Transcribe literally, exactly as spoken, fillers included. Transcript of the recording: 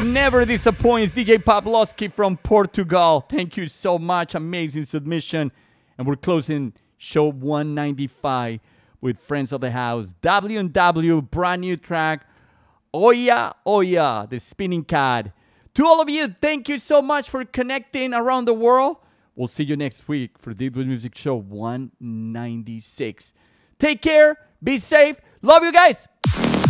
Never disappoints. D J Pavlovsky from Portugal. Thank you so much. Amazing submission. And we're closing show one ninety-five with Friends of the House. W and W, brand new track. Oya Oya, the spinning cat. To all of you, thank you so much for connecting around the world. We'll see you next week for Deadwood Music Show one ninety-six. Take care. Be safe. Love you guys.